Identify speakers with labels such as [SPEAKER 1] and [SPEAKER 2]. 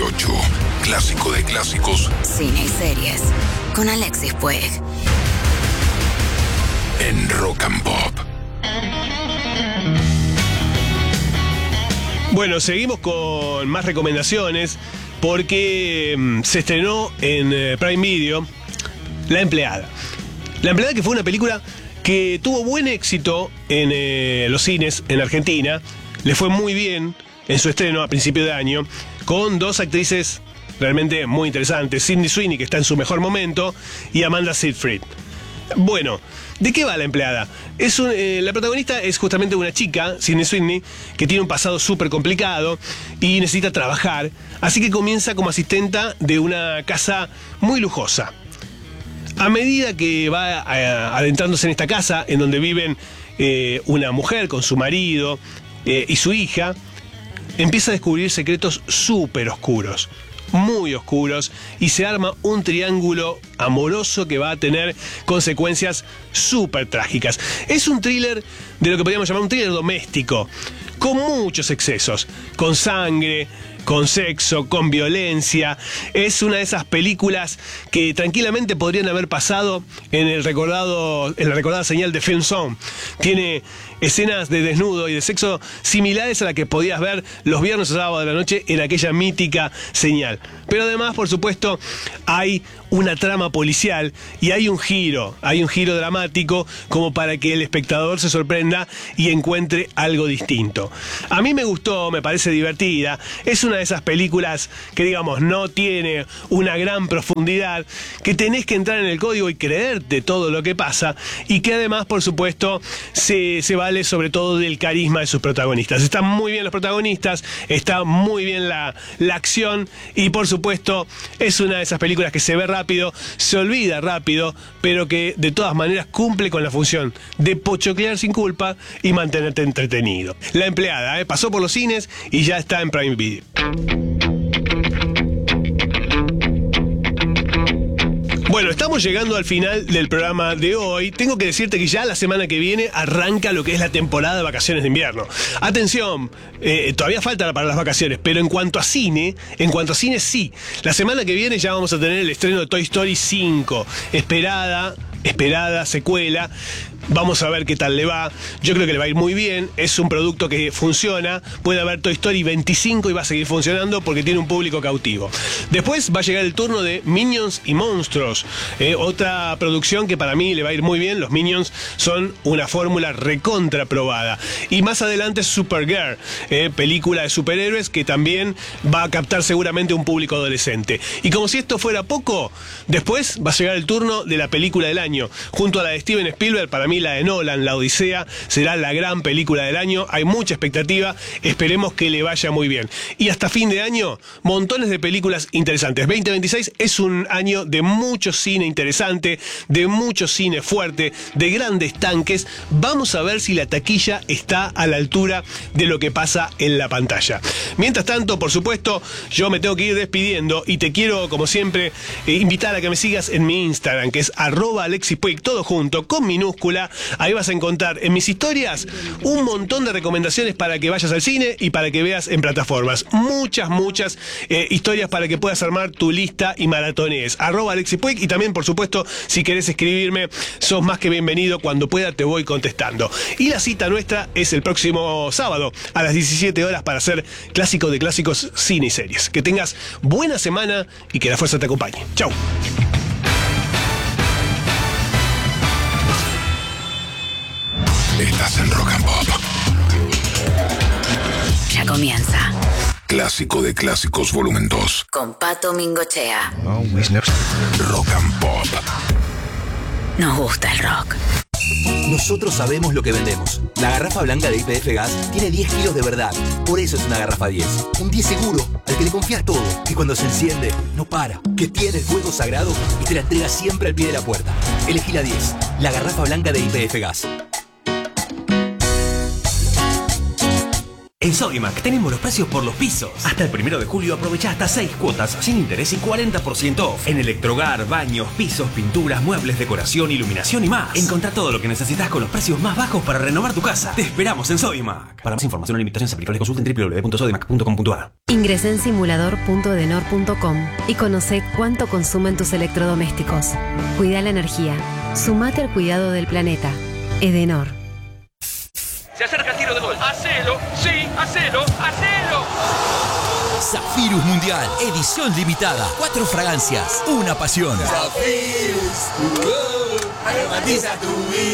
[SPEAKER 1] 18. Clásico de clásicos.
[SPEAKER 2] Cine y series. Con Alexis Puig.
[SPEAKER 1] En Rock and Pop.
[SPEAKER 3] Bueno, seguimos con más recomendaciones porque se estrenó en Prime Video La Empleada. La Empleada, que fue una película que tuvo buen éxito en los cines en Argentina. Le fue muy bien en su estreno a principio de año, con dos actrices realmente muy interesantes, Sydney Sweeney, que está en su mejor momento, y Amanda Seyfried. Bueno, ¿de qué va La Empleada? La protagonista es justamente una chica, Sydney Sweeney, que tiene un pasado súper complicado y necesita trabajar, así que comienza como asistenta de una casa muy lujosa. A medida que va adentrándose en esta casa, en donde viven una mujer con su marido y su hija, empieza a descubrir secretos súper oscuros, muy oscuros, y se arma un triángulo amoroso que va a tener consecuencias súper trágicas. Es un thriller de lo que podríamos llamar un thriller doméstico, con muchos excesos, con sangre, con sexo, con violencia. Es una de esas películas que tranquilamente podrían haber pasado en la recordada señal de Film Zone. Tiene escenas de desnudo y de sexo similares a las que podías ver los viernes o sábados de la noche en aquella mítica señal. Pero además, por supuesto, hay una trama policial y hay un giro dramático como para que el espectador se sorprenda y encuentre algo distinto. A mí me gustó, me parece divertida. Es una de esas películas que, digamos, no tiene una gran profundidad, que tenés que entrar en el código y creerte todo lo que pasa, y que además, por supuesto, se vale sobre todo del carisma de sus protagonistas. Están muy bien los protagonistas, está muy bien la acción, y por supuesto es una de esas películas que se ve rápido, se olvida rápido, pero que de todas maneras cumple con la función de pochoclear sin culpa y mantenerte entretenido. La Empleada, pasó por los cines y ya está en Prime Video. Bueno, estamos llegando al final del programa de hoy. Tengo que decirte que ya la semana que viene arranca lo que es la temporada de vacaciones de invierno. Atención, todavía falta para las vacaciones, pero en cuanto a cine sí. La semana que viene ya vamos a tener el estreno de Toy Story 5, esperada secuela. Vamos a ver qué tal le va. Yo creo que le va a ir muy bien. Es un producto que funciona. Puede haber Toy Story 25 y va a seguir funcionando porque tiene un público cautivo. Después va a llegar el turno de Minions y Monstruos, otra producción que para mí le va a ir muy bien. Los Minions son una fórmula recontra probada. Y más adelante Supergirl, película de superhéroes que también va a captar seguramente un público adolescente. Y como si esto fuera poco, después va a llegar el turno de la película del año. Junto a la de Steven Spielberg, para mí la de Nolan, La Odisea, será la gran película del año. Hay mucha expectativa, esperemos que le vaya muy bien. Y hasta fin de año, montones de películas interesantes. 2026 es un año de mucho cine interesante, de mucho cine fuerte, de grandes tanques. Vamos a ver si la taquilla está a la altura de lo que pasa en la pantalla. Mientras tanto, por supuesto, yo me tengo que ir despidiendo y te quiero, como siempre, invitar a que me sigas en mi Instagram, que es @AlexisPuig, todo junto, con minúscula. Ahí vas a encontrar en mis historias un montón de recomendaciones para que vayas al cine y para que veas en plataformas. Muchas historias para que puedas armar tu lista y maratonees. @AlexisPuig, y también, por supuesto, si querés escribirme, sos más que bienvenido. Cuando pueda te voy contestando. Y la cita nuestra es el próximo sábado a las 17 horas para hacer clásico de clásicos, cine y series. Que tengas buena semana y que la fuerza te acompañe. Chau.
[SPEAKER 1] Estás en Rock and Pop.
[SPEAKER 2] Ya comienza.
[SPEAKER 1] Clásico de clásicos, volumen 2.
[SPEAKER 2] Con Pato Mingochea.
[SPEAKER 1] Rock and Pop.
[SPEAKER 2] Nos gusta el rock.
[SPEAKER 4] Nosotros sabemos lo que vendemos. La garrafa blanca de YPF Gas tiene 10 kilos de verdad. Por eso es una garrafa 10. Un 10 seguro, al que le confías todo. Que cuando se enciende, no para. Que tiene el fuego sagrado y te la entrega siempre al pie de la puerta. Elegí la 10. La garrafa blanca de YPF Gas.
[SPEAKER 5] En Sodimac tenemos los precios por los pisos. Hasta el 1 de julio aprovecha hasta 6 cuotas sin interés y 40% off. En electrohogar, baños, pisos, pinturas, muebles, decoración, iluminación y más. Encontrá todo lo que necesitas con los precios más bajos para renovar tu casa. Te esperamos en Sodimac. Para más información o limitaciones aplicables consulta en www.sodimac.com.ar.
[SPEAKER 6] Ingresá en simulador.edenor.com y conoce cuánto consumen tus electrodomésticos. Cuida la energía. Sumate al cuidado del planeta. Edenor.
[SPEAKER 7] Se acerca el tiro de gol. ¡Hacelo! ¡Sí! ¡Hacelo! ¡Hacelo!
[SPEAKER 8] Zafirus Mundial, edición limitada. 4 fragancias, una pasión.
[SPEAKER 9] Zafirus, aromatiza tu vida.